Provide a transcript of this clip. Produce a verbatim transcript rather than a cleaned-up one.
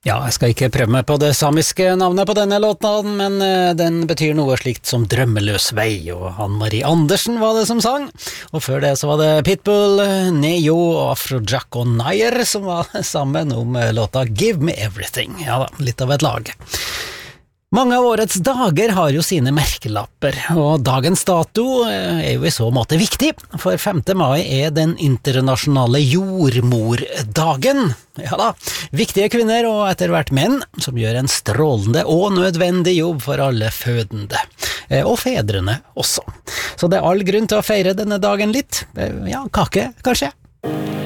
Ja, jeg skal ikke prøve meg på det samiske navnet på denne låten, men eh, den betyr noe slikt som Drømmeløs vei, og Ann-Marie Andersen var det som sang. Og før det så var det Pitbull, Neo og Afrojack og Nair som var sammen om eh, låta Give Me Everything. Ja da, litt av et lag. Mange av årets dager har jo sine merkelapper, og dagens dato er jo i så måte viktig, for femte mai er den internasjonale jordmordagen. Ja da, viktige kvinner og etter hvert menn som gjør en strålende og nødvendig jobb for alle fødende, og fedrene også. Så det er all grunn til å feire denne dagen litt. Ja, kake, kanskje?